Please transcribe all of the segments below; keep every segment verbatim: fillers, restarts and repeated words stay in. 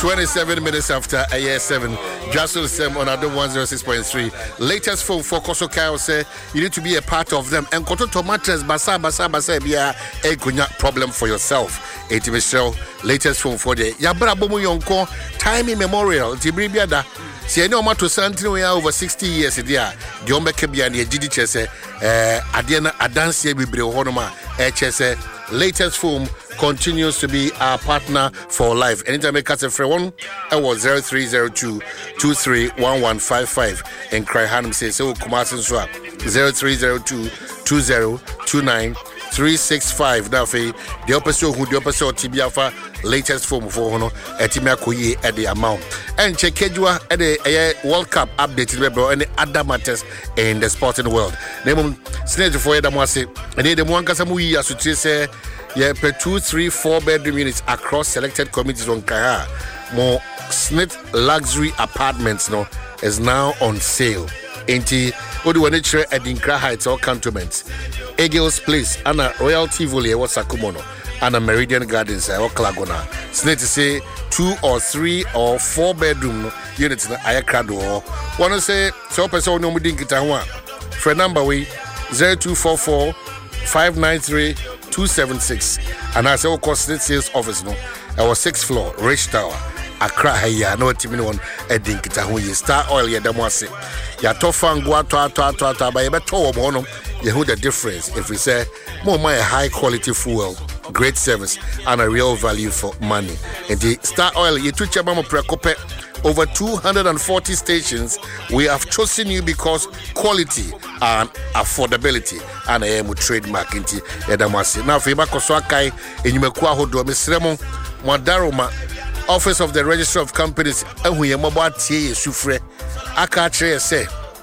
twenty-seven minutes after a year seven. Just the same on Adam one oh six point three. Latest phone for Koso Kyle say you need to be a part of them. And Koto Tomates Basa Basa Basa Bia a gunya problem for yourself. eighty Michelle, latest phone for the Yabra Bomu Yonko, Timey Memorial, Tibribiada. See, I know what to Santin we are over sixty years a year. Diombe Kebia and G D Chese, Adiana Adansia Bibrio Honoma, H S A. Latest phone continues to be our partner for life. Anytime I catch a free one, I was zero three zero two two three one one five five. And Cry Hanum says, so Kumasin Swap zero three zero two two zero two nine three six five. Now, the opposite who the opposite Tibiafa latest form for Hono at Timakoye at the amount. And check Kedua at the World Cup updated rebel and the other matters in the sporting world. Name Snake for Edamwase and the Mwankasamui as to say, yeah, per two, three, four bedroom units across selected communities on Kaya. More Smith luxury apartments no is now on sale. Enti Odu Wanitre at Dinkra Heights or cantonments. Eagles Place, Anna Royal Tivoli, or Sakumono, Anna Meridian Gardens, or Klagona. Snake to say two or three or four bedroom units in the Ayakrado. Wanna say, so person no Mudinkitawa. For number we zero two four four five nine three two seven six. And I say, of course, sales office no. Our sixth floor, Rich Tower. Accra here, no team one a dinkita who you Star Oil, ya damwase. Ya tofan go to to to to by beto omono. You know the difference if we say more my high quality fuel, great service, and a real value for money. And the Star Oil, you took your mama precope over two hundred forty stations. We have chosen you because quality and affordability and I am a trademark into Edamasi. Now, if you back Oswakai and you make Kwahodo, Miss Remo Madaroma. Office of the Register of Companies, and we are mobile T. Sufre. Akache say,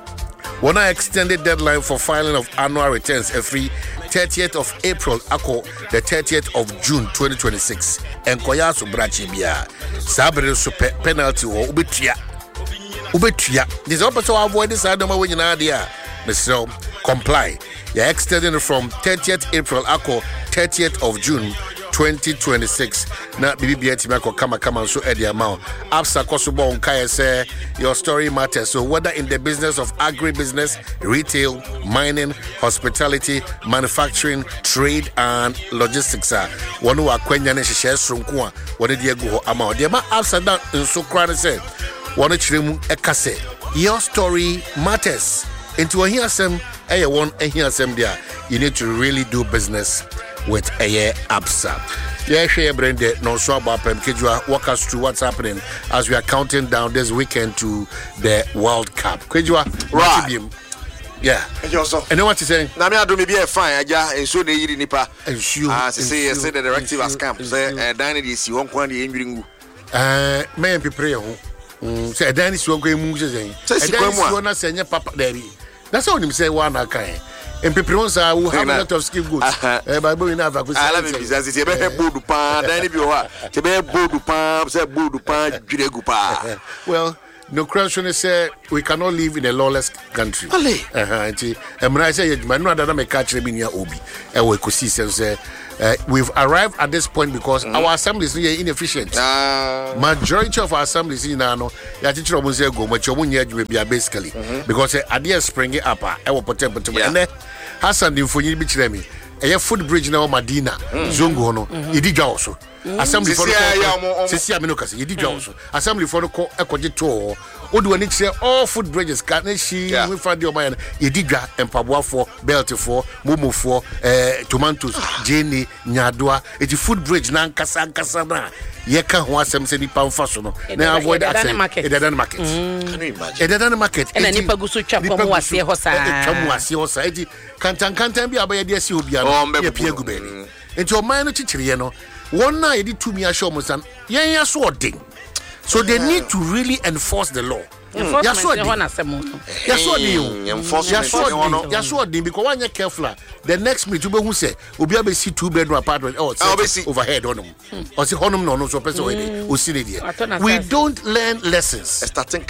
when I extended deadline for filing of annual returns every thirtieth of April, Ako the thirtieth of June twenty twenty-six, and Koyasu Brachibia, Sabre super penalty or Ubetia. Ubetia. This also avoid this item when you know, dear. Mister Comply. You're extending from thirtieth April, Ako thirtieth of June. twenty twenty-six na bibi timako kama kama so e the amount absa kosobo onkai say your story matters. So whether in the business of agribusiness, retail, mining, hospitality, manufacturing, trade and logistics are one who akwanya ne hye sonko a wode de agu ho ama de ma absa dan nso kra ne say one chiremu ekase your story matters into a hiasem eh one eh hiasem there. You need to really do business with a year absa. Yeah, share Brenda, no so about Kejua. Walk us through what's happening as we are counting down this weekend to the World Cup. Kejua, right? Yeah. And you know what you're saying? Now, I do maybe a fine. I and so they eat nipa. Ah, say, say the directive has come. Say, Danny is you won't want the injury. Uh, may be prayer. Say, Danny is going to move. Say, Danny is going Papa Daddy. That's all you say. One I can. And people say who have a lot of skill goods. Eh, Bible in Africa. I love it because it's a very bold pan. Then if you are, it's a very bold pan. Say bold pan, judegupa. Well, no question say we cannot live in a lawless country. Uh huh. And when I say you man, no other make catch me near Obi. And we could see say we've arrived at this point because mm. our assemblies are inefficient. Uh, Majority of our assemblies in Nano, ya teacher almost go, but you won't be basically mm-hmm. because uh, idea spring it up. I will put it and then Hassan the Funny Beach Remy. A footbridge now, Madina, Zongo, no, Idi also. Assembly for the Sisia Minocas, Idi also. Assembly for the Equator. What do I need to say? All footbridges, Carnegie, we find your man, Idiga, and Pabua for, Belty for, Mumu for, Tomatoes, Jenny, Nyadua. It's a footbridge, Nankasa, Casana. Yeka was some city pound fashion. Now avoid that in market. It doesn't market. Can you imagine? It doesn't market. And then you go to chop was here, Hosa. Society can't can't be about the S U B. Oh, Pierre Gubelli. Into a minor teacher, you know. One night, did two me a show, Musan. Yeah, yeah, swording. So they need to really enforce the law. Yes, what Yes, what you enforcement. Yes, what because when you're careful, the next meet who say, will be able to see two bedroom apartment or overhead on them. Or see Honum no, no, so person who see it. We don't learn lessons. Starting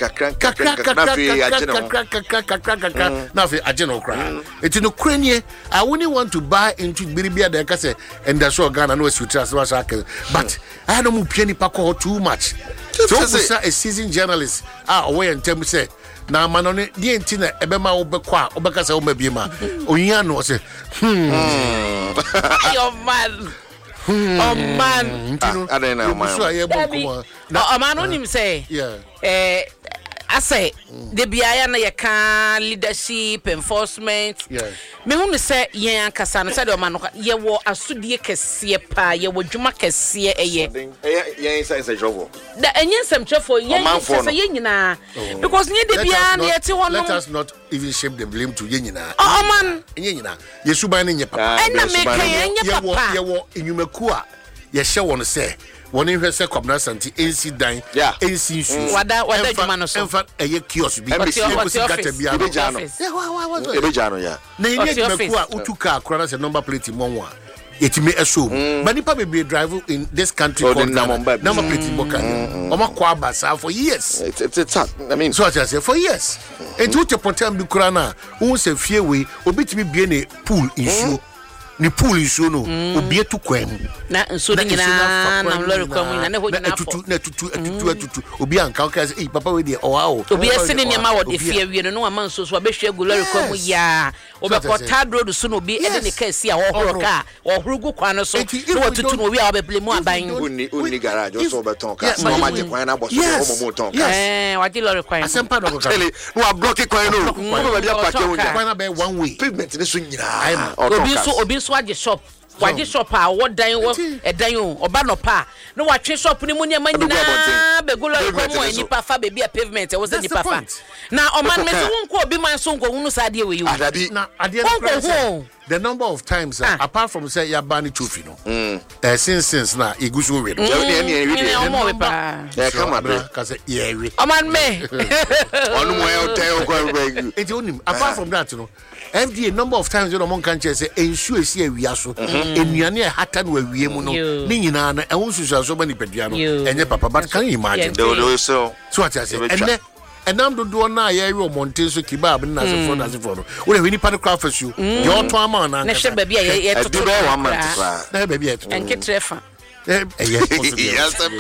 now, a general cry. It's in Ukraine. I wouldn't want to buy into Biribia de Case and that's what Ghana knows you trust was but I don't move penny paco too much. So say a seasoned journalist ah away and tell me say na manone die ntina ebema wo bekwa obeka say wo mabiema onya no say hmm your man oh man I don't know man so aye boku na o man onim say yeah eh I say the biaya na yeka leadership enforcement me hu say yen akasa no say the man ye wo asudie kese pa ye wo dwuma kese eye yen say say jobo da enyen sem chefo yen say yen nyina because nye de biaya na yete ho no let us not even shame the blame to yen nyina oh man yen nyina ye suban ne nye papa na me kan yen nye papa ye wo enyumaku a ye hye won say one in her Comna Santi, A C Dine, yeah, A C Shoes. What that, what that, man, in fact, a kiosk, what's your office? Yeah, Nay, Makua, Utuka, Cronas, and number plate in one. It may assume, but if be drive in this country, number plate in Bocan, Omakwa Basa for years. It's a I mean, so I say for years. And to Potam Bukrana, who say fear way, or be to be bien a pool issue. Ni pool issue no obi to kwam na nso nyina na lori kwam na ne ho nyina tutu na tutu tutu tutu obi anka ka say eh papa we dey oh wow obi asini ne ma wo de fie wie no ama nso so abehwe egu lori kwam ya obekota road so no obi e de ne ka si a wo horo ka wo horo gu kwan no so no watutu no obi a obeble mu aban uni uni garage so beton ka so ma je kwan na bo so mo mo ton ka eh wa je lori kwan asempa no ka no a block kwan no no be apart e wonya kwan na be one way pavement ne so nyina obi so obi so age shop waje shop a wo dan wo edan o oba no pa no watwe shop ni mu ne manyina begulo ko mo nipa fa be bia pavement e wo se nipa fa na o man me so wonko obi man so nko hunu sa de we yi na ade the number of times uh, ah. apart from say ya bani trophy no mm. uh, since since na igusu we no ye ni we dey no mo pa e come abra ka say ye we o man me onu mo e tell o go beg it onim apart from that no F D A number of times you know mon kan say ensure see awia so enuane e hata no awie mu no ni nyina na e wonsusu so ba ni padua no enye papa but can you imagine they do so so what I say and and now do do na ye we monte so kebab na se for na se for no we we ni pa craft you your to ama na na she baby ye to do be one month na baby ye to enke trefa eh yes